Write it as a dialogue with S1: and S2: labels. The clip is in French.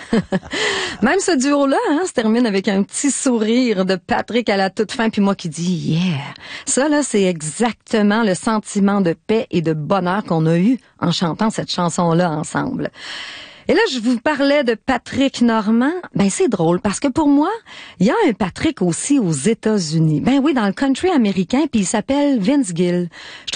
S1: Même ce duo-là, se termine avec un petit sourire de Patrick à la toute fin, puis moi qui dis « yeah ». Ça, là, c'est exactement le sentiment de paix et de bonheur qu'on a eu en chantant cette chanson-là ensemble. Et là, je vous parlais de Patrick Normand. Ben, c'est drôle parce que pour moi, il y a un Patrick aussi aux États-Unis. Ben oui, dans le country américain, puis il s'appelle Vince Gill.